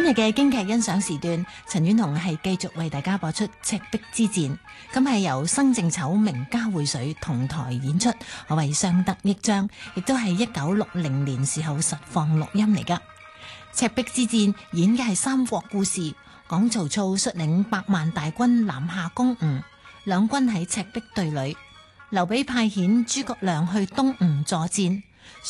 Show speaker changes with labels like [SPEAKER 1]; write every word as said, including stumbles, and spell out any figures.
[SPEAKER 1] 日嘅京劇欣賞時段，陳婉彤係繼續為大家播出赤壁之戰，咁係由生正丑、名家匯水同台演出，可謂相得益彰，亦都係一九六零年時候實況錄音嚟噶。赤壁之戰演嘅係三國故事，講曹操率領百萬大軍南下攻吳，兩軍喺赤壁對壘，劉備派遣諸葛亮去東吳助戰。